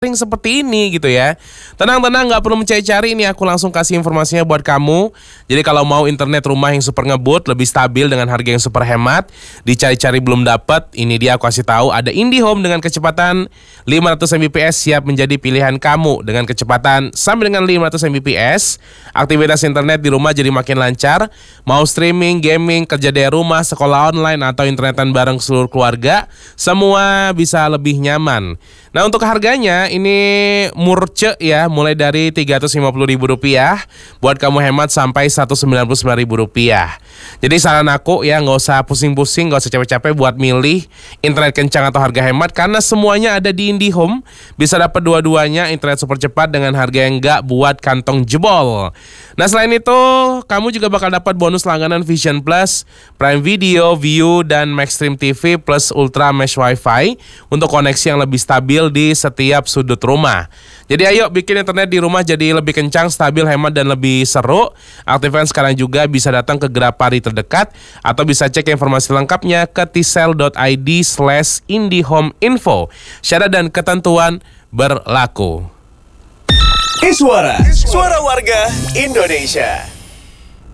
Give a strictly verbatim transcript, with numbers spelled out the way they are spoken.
seperti ini gitu ya. Tenang-tenang, nggak perlu mencari-cari, ini aku langsung kasih informasinya buat kamu. Jadi kalau mau internet rumah yang super ngebut, lebih stabil dengan harga yang super hemat, dicari-cari belum dapat, ini dia aku kasih tahu, ada IndiHome dengan kecepatan lima ratus megabit per second siap menjadi pilihan kamu. Dengan kecepatan sampai dengan lima ratus megabit per second, aktivitas internet di rumah jadi makin lancar. Mau streaming, gaming, kerja dari rumah, sekolah online atau internetan bareng seluruh keluarga, semua bisa lebih nyaman. Nah, untuk harganya ini murce ya, mulai dari tiga ratus lima puluh ribu rupiah buat kamu hemat sampai seratus sembilan puluh sembilan ribu rupiah. Jadi saran aku ya, nggak usah pusing-pusing, nggak usah capek-capek buat milih internet kencang atau harga hemat, karena semuanya ada di IndiHome. Bisa dapat dua-duanya, internet super cepat dengan harga yang nggak buat kantong jebol. Nah, selain itu kamu juga bakal dapat bonus langganan Vision Plus, Prime Video, View, dan Maxstream T V plus Ultra Mesh Wi-Fi untuk koneksi yang lebih stabil di setiap sudut rumah. Jadi ayo bikin internet di rumah jadi lebih kencang, stabil, hemat, dan lebih seru. Aktifkan sekarang juga, bisa datang ke Grapari terdekat atau bisa cek informasi lengkapnya ke tisel dot i d slash indihome info. Syarat dan ketentuan berlaku. Iswara, suara warga Indonesia.